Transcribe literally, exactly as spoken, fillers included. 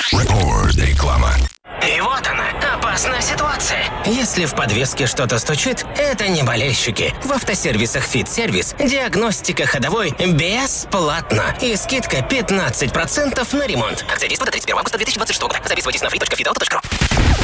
Реклама. И вот она, опасная ситуация. Если в подвеске что-то стучит, это не болельщики. В автосервисах «Фит-сервис» диагностика ходовой бесплатно. И скидка пятнадцать процентов на ремонт. Акция действует до тридцать первого августа две тысячи двадцать шестого года. Записывайтесь на фит точка фит авто точка ру.